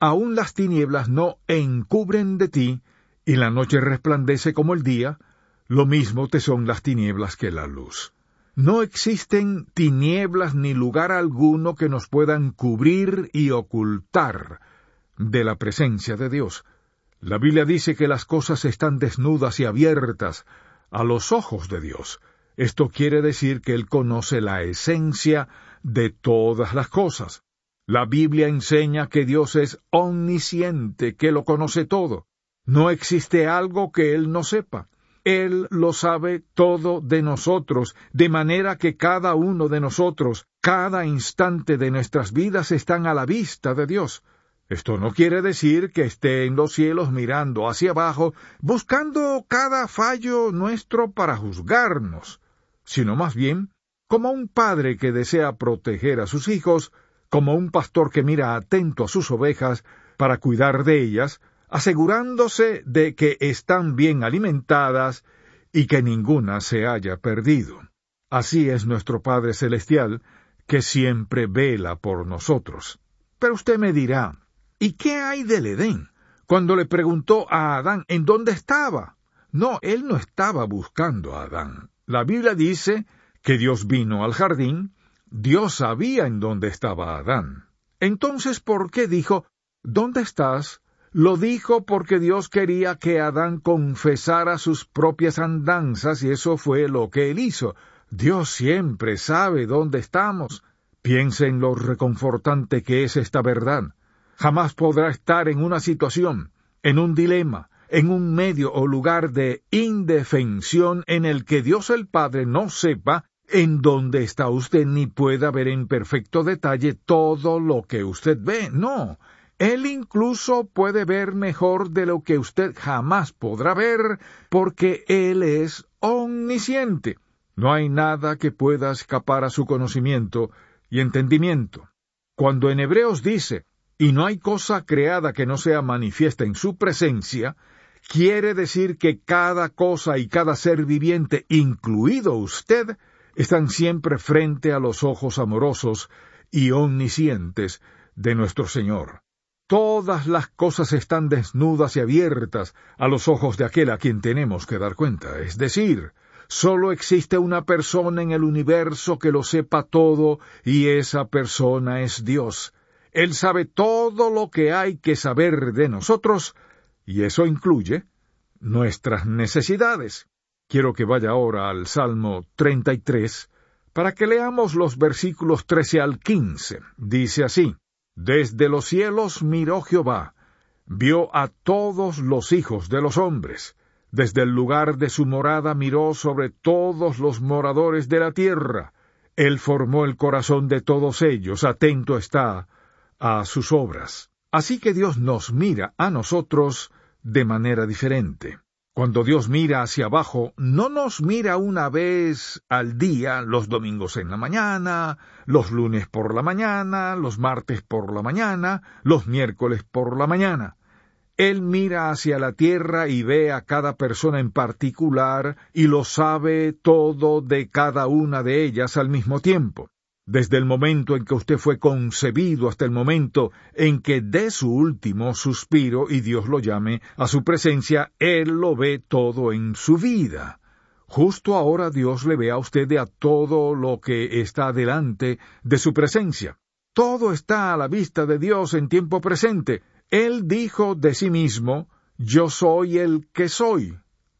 aún las tinieblas no encubren de ti, y la noche resplandece como el día, lo mismo te son las tinieblas que la luz. No existen tinieblas ni lugar alguno que nos puedan cubrir y ocultar de la presencia de Dios. La Biblia dice que las cosas están desnudas y abiertas a los ojos de Dios. Esto quiere decir que Él conoce la esencia de todas las cosas. La Biblia enseña que Dios es omnisciente, que lo conoce todo. No existe algo que Él no sepa. Él lo sabe todo de nosotros, de manera que cada uno de nosotros, cada instante de nuestras vidas están a la vista de Dios. Esto no quiere decir que esté en los cielos mirando hacia abajo, buscando cada fallo nuestro para juzgarnos, sino más bien, como un padre que desea proteger a sus hijos, como un pastor que mira atento a sus ovejas para cuidar de ellas, asegurándose de que están bien alimentadas y que ninguna se haya perdido. Así es nuestro Padre Celestial, que siempre vela por nosotros. Pero usted me dirá, ¿y qué hay del Edén? Cuando le preguntó a Adán en dónde estaba. No, él no estaba buscando a Adán. La Biblia dice que Dios vino al jardín, Dios sabía en dónde estaba Adán. Entonces, ¿por qué dijo, ¿dónde estás? Lo dijo porque Dios quería que Adán confesara sus propias andanzas y eso fue lo que él hizo. Dios siempre sabe dónde estamos. Piense en lo reconfortante que es esta verdad. Jamás podrá estar en una situación, en un dilema, en un medio o lugar de indefensión en el que Dios el Padre no sepa en dónde está usted ni pueda ver en perfecto detalle todo lo que usted ve. No. Él incluso puede ver mejor de lo que usted jamás podrá ver, porque Él es omnisciente. No hay nada que pueda escapar a su conocimiento y entendimiento. Cuando en Hebreos dice, y no hay cosa creada que no sea manifiesta en su presencia, quiere decir que cada cosa y cada ser viviente, incluido usted, están siempre frente a los ojos amorosos y omniscientes de nuestro Señor. Todas las cosas están desnudas y abiertas a los ojos de aquel a quien tenemos que dar cuenta. Es decir, solo existe una persona en el universo que lo sepa todo, y esa persona es Dios. Él sabe todo lo que hay que saber de nosotros, y eso incluye nuestras necesidades. Quiero que vaya ahora al Salmo 33, para que leamos los versículos 13 al 15. Dice así, Desde los cielos miró Jehová, vio a todos los hijos de los hombres. Desde el lugar de su morada miró sobre todos los moradores de la tierra. Él formó el corazón de todos ellos, atento está a sus obras. Así que Dios nos mira a nosotros de manera diferente. Cuando Dios mira hacia abajo, no nos mira una vez al día, los domingos en la mañana, los lunes por la mañana, los martes por la mañana, los miércoles por la mañana. Él mira hacia la tierra y ve a cada persona en particular y lo sabe todo de cada una de ellas al mismo tiempo. Desde el momento en que usted fue concebido hasta el momento en que dé su último suspiro y Dios lo llame a su presencia, Él lo ve todo en su vida. Justo ahora Dios le ve a usted de a todo lo que está delante de su presencia. Todo está a la vista de Dios en tiempo presente. Él dijo de sí mismo, yo soy el que soy.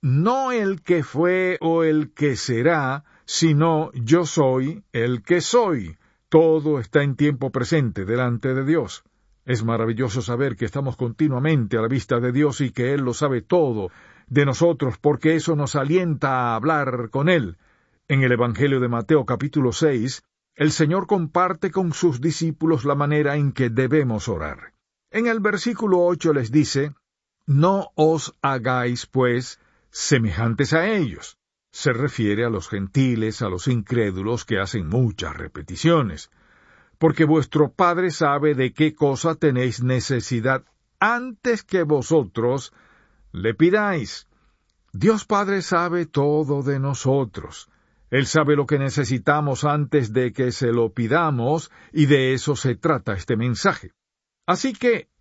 No el que fue o el que será, sino yo soy el que soy. Todo está en tiempo presente delante de Dios. Es maravilloso saber que estamos continuamente a la vista de Dios y que Él lo sabe todo de nosotros, porque eso nos alienta a hablar con Él. En el Evangelio de Mateo capítulo 6, el Señor comparte con sus discípulos la manera en que debemos orar. En el versículo 8 les dice, no os hagáis, pues, semejantes a ellos. Se refiere a los gentiles, a los incrédulos que hacen muchas repeticiones. Porque vuestro Padre sabe de qué cosa tenéis necesidad antes que vosotros le pidáis. Dios Padre sabe todo de nosotros. Él sabe lo que necesitamos antes de que se lo pidamos, y de eso se trata este mensaje. Así que